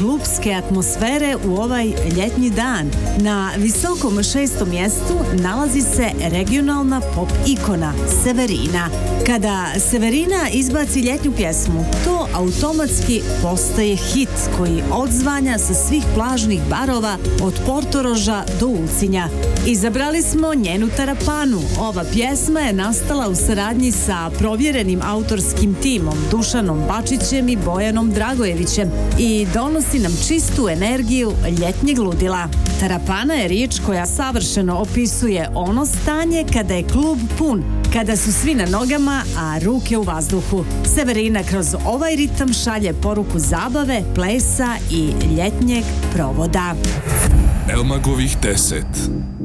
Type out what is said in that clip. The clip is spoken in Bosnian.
klupske atmosfere u ovaj ljetnji dan. Na visokom 6. mjestu nalazi se regionalna pop ikona Severina. Kada Severina izbaci ljetnju pjesmu, to automatski postaje hit koji odzvanja sa svih plažnih barova od Portoroža do Ulcinja. Izabrali smo njenu Tarapanu. Ova pjesma je nastala u saradnji sa provjerenim autorskim timom Dušanom Bačićem i Bojanom Dragojevićem i donosi nam čistu energiju ljetnjeg ludila. Tarapana je riječ koja savršeno opisuje ono stanje kada je klub pun, kada su svi na nogama, a ruke u vazduhu. Severina kroz ovaj ritam šalje poruku zabave, plesa i ljetnjeg provoda. Elmagovih 10.